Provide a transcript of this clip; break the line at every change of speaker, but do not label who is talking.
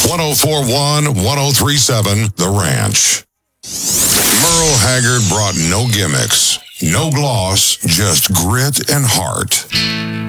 1041, 1037, The Ranch. Merle Haggard brought no gimmicks, no gloss, just grit and heart.